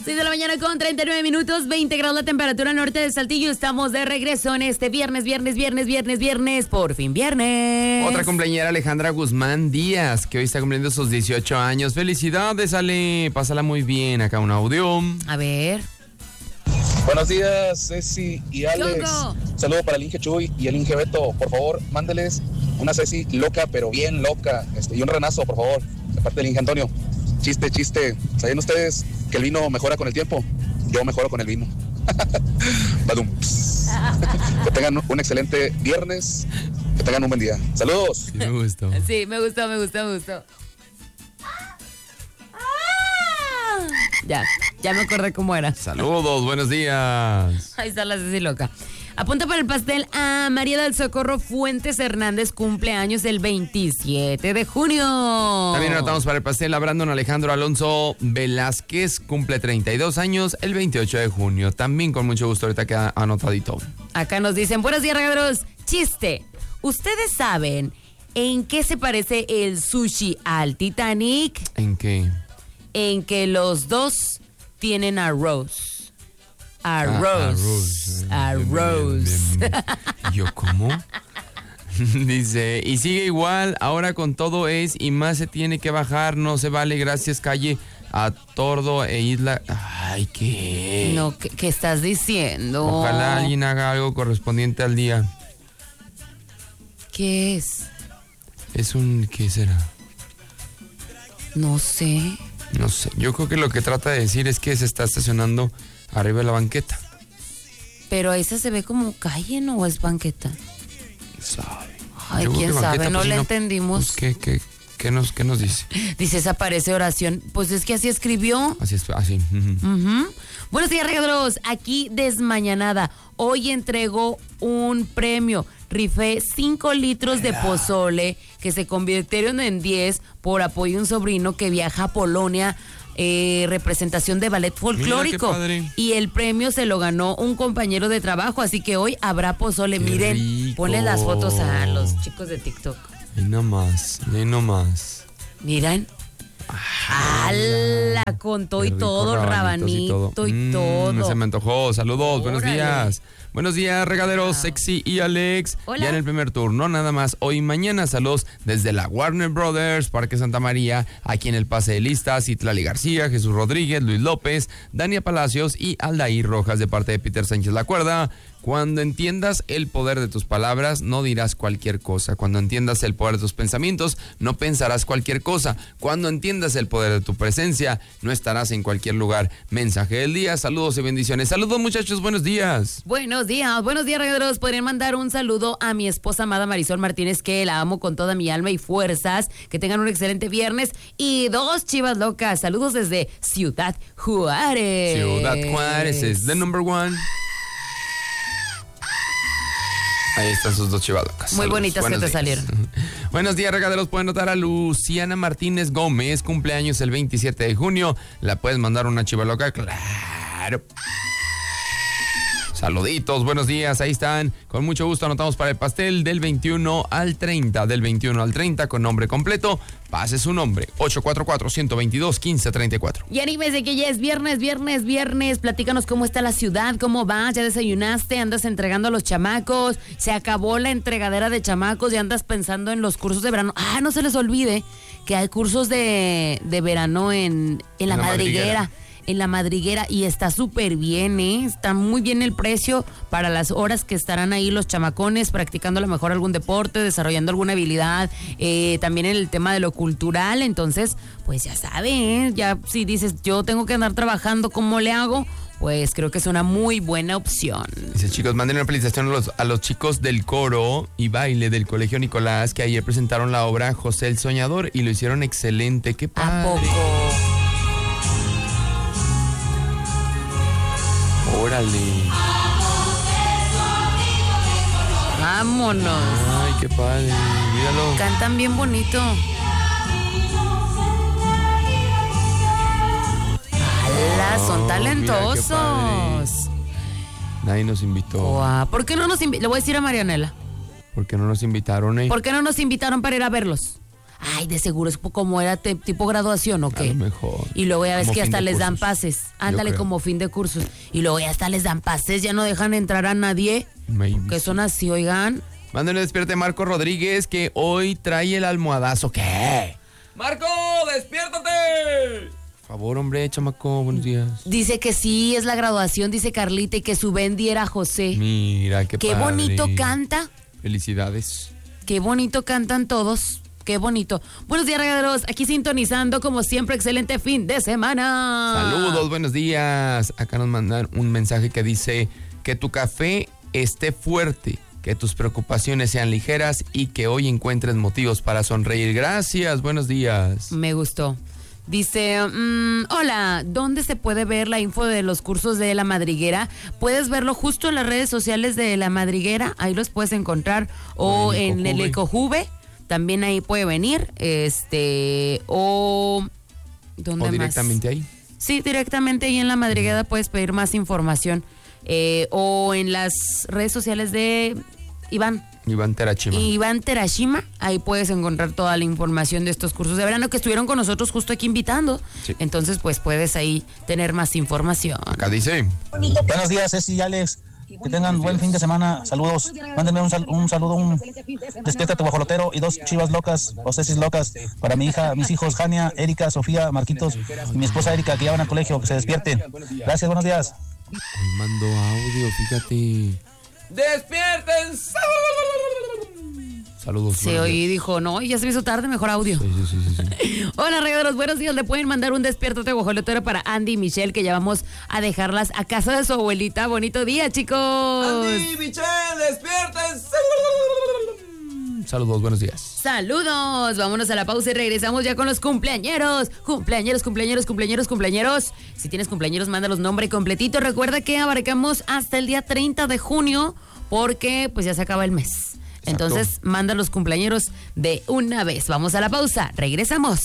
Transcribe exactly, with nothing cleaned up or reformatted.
seis de la mañana con treinta y nueve minutos, veinte grados la temperatura norte de Saltillo. Estamos de regreso en este viernes, viernes, viernes, viernes, viernes, por fin viernes. Otra cumpleañera, Alejandra Guzmán Díaz, que hoy está cumpliendo sus dieciocho años. Felicidades, Ale, pásala muy bien. Acá un audio. A ver. Buenos días, Ceci y Alex. Choco. Saludo para el Inge Chuy y el Inge Beto. Por favor, mándeles una Ceci loca, pero bien loca. Este, y un renazo, por favor, de parte del Inge Antonio. Chiste, chiste. ¿Saben ustedes que el vino mejora con el tiempo? Yo mejoro con el vino. Badum. Que tengan un excelente viernes. Que tengan un buen día. Saludos. Sí, me gustó. Sí, me gustó, me gustó, me gustó. Ya, ya me acordé cómo era. Saludos, buenos días. Ahí está la Ceci loca. Apunta para el pastel a María del Socorro Fuentes Hernández, cumpleaños el veintisiete de junio. También anotamos para el pastel a Brandon Alejandro Alonso Velázquez, cumple treinta y dos años el veintiocho de junio. También con mucho gusto, ahorita queda anotadito. Acá nos dicen, buenos días, regaderos. Chiste, ¿ustedes saben en qué se parece el sushi al Titanic? ¿En qué? En que los dos tienen arroz. Arroz. Arroz. Arroz. ¿Yo cómo? Dice, y sigue igual, ahora con todo es, y más se tiene que bajar, no se vale, gracias, calle, a Tordo e Isla. Ay, ¿qué? No, ¿qué, qué estás diciendo? Ojalá alguien haga algo correspondiente al día. ¿Qué es? Es un, ¿qué será? No sé. No sé, yo creo que lo que trata de decir es que se está estacionando arriba de la banqueta. Pero esa se ve como calle, ¿no? ¿O es banqueta? Sabe. Ay, Yo creo quién que sabe, banqueta, no pues, le si entendimos. Pues, ¿qué, qué, qué, nos, ¿Qué nos dice? Dice, esa parece oración. Pues es que así escribió. Así es, así. Uh-huh. Uh-huh. Buenos días, regalos. Aquí desmañanada. Hoy entrego un premio. Rifé cinco litros de pozole que se convirtieron en diez por apoyo a un sobrino que viaja a Polonia. Eh, representación de ballet folclórico. Mira, qué padre. Y el premio se lo ganó un compañero de trabajo, así que hoy habrá pozole. Qué Miren, rico. ponle las fotos a los chicos de TikTok. Y no más, y no más. Miren. ¡Hala! Con todo y Qué rico, todo, rabanito y Mm, todo. Se me antojó. Saludos, buenos Órale. días. Buenos días, regaderos, Sexy y Alex. Hola. Ya en el primer turno, nada más. Hoy y mañana, saludos desde la Warner Brothers, Parque Santa María, aquí en el Pase de Listas, Itlali García, Jesús Rodríguez, Luis López, Dania Palacios y Aldair Rojas, de parte de Peter Sánchez La Cuerda. Cuando entiendas el poder de tus palabras, no dirás cualquier cosa. Cuando entiendas el poder de tus pensamientos, no pensarás cualquier cosa. Cuando entiendas el poder de tu presencia, no estarás en cualquier lugar. Mensaje del día, saludos y bendiciones. Saludos, muchachos, buenos días. Buenos días, buenos días, regaderos. Podrían mandar un saludo a mi esposa amada Marisol Martínez, que la amo con toda mi alma y fuerzas. Que tengan un excelente viernes. Y dos chivas locas. Saludos desde Ciudad Juárez. Ciudad Juárez es the number one. Ahí están sus dos chivadocas. Muy Saludos. bonitas Buenos que te días. salieron. Buenos días, regaderos. Pueden notar a Luciana Martínez Gómez, cumpleaños el veintisiete de junio. ¿La puedes mandar una chivaloca? Claro. Saluditos, buenos días, ahí están. Con mucho gusto anotamos para el pastel del veintiuno al treinta, del veintiuno al treinta con nombre completo. Pase su nombre, ocho cuatro cuatro, uno dos dos, uno cinco tres cuatro. Y anímese que ya es viernes, viernes, viernes. Platícanos cómo está la ciudad, cómo vas, ya desayunaste, andas entregando a los chamacos, se acabó la entregadera de chamacos y andas pensando en los cursos de verano. Ah, no se les olvide que hay cursos de, de verano en, en la, En la madriguera. madriguera. En la madriguera, y está súper bien, ¿eh? Está muy bien el precio para las horas que estarán ahí los chamacones practicando a lo mejor algún deporte, desarrollando alguna habilidad, eh, también en el tema de lo cultural. Entonces, pues ya saben, ¿eh? Ya si dices, yo tengo que andar trabajando, ¿cómo le hago? Pues creo que es una muy buena opción. Dice, chicos, manden una felicitación a los, a los chicos del coro y baile del Colegio Nicolás, que ayer presentaron la obra José el Soñador y lo hicieron excelente. ¡Qué padre! ¿A poco? Órale. Vámonos. Ay, qué padre. Míralo. Cantan bien bonito. ¡Hala! Son Oh, talentosos. mira qué padre. Nadie nos invitó. Guau, ¿por qué no nos invitaron? Le voy a decir a Marianela. ¿Por qué no nos invitaron, eh? ¿Por qué no nos invitaron para ir a verlos? Ay, de seguro es como era te, tipo graduación o qué. A lo mejor. Y luego ya ves Como que fin hasta de les dan cursos. pases. Ándale, creo. como fin de cursos. Y luego ya hasta les dan pases, ya no dejan entrar a nadie. Maybe. Que son así, oigan. Mándale despierte Marco Rodríguez que hoy trae el almohadazo. ¿Qué? ¡Marco, despiértate! Por favor, hombre, chamaco, buenos días. Dice que sí, es la graduación, dice Carlita, y que su Bendy era José. Mira, qué Qué padre. bonito canta. Felicidades. Qué bonito cantan todos. Qué bonito. Buenos días, regaderos. Aquí sintonizando, como siempre, excelente fin de semana. Saludos, buenos días. Acá nos mandan un mensaje que dice que tu café esté fuerte, que tus preocupaciones sean ligeras y que hoy encuentres motivos para sonreír. Gracias, buenos días. Me gustó. Dice, mmm, hola, ¿dónde se puede ver la info de los cursos de La Madriguera? Puedes verlo justo en las redes sociales de La Madriguera, ahí los puedes encontrar, o en en el Ecojuve. Ecojuve, también ahí puede venir, este, o... ¿dónde O más? directamente ahí. Sí, directamente ahí en La Madriguera puedes pedir más información, eh, o en las redes sociales de Iván. Iván Terachima. Iván Terashima, ahí puedes encontrar toda la información de estos cursos de verano que estuvieron con nosotros justo aquí invitando. Sí. Entonces, pues puedes ahí tener más información. Acá dice. Buenos días, Ceci y Alex. Que tengan buen fin de semana. Saludos. Mándenme un, sal- un saludo, un despiértate guajolotero y dos chivas locas o cecis locas para mi hija, mis hijos Jania, Erika, Sofía, Marquitos y mi esposa Erika que ya van al colegio, que se despierten. Gracias, buenos días. Hoy mando audio, fíjate. ¡Despierten! Saludos. Se buenos oí y días. dijo, no, ya se me hizo tarde, mejor audio. Sí, sí, sí, sí, sí. Hola, regaderos, buenos días. Le pueden mandar un despiértate guajolotero para Andy y Michelle, que ya vamos a dejarlas a casa de su abuelita. Bonito día, chicos. Andy, Michelle, despierten. Saludos, buenos días. Saludos, vámonos a la pausa y regresamos ya con los cumpleañeros. Cumpleañeros, cumpleañeros, cumpleañeros, cumpleañeros. Si tienes cumpleañeros, mándalos nombre completito. Recuerda que abarcamos hasta el día treinta de junio porque pues ya se acaba el mes. Exacto. Entonces, manda los cumpleañeros de una vez. Vamos a la pausa, regresamos.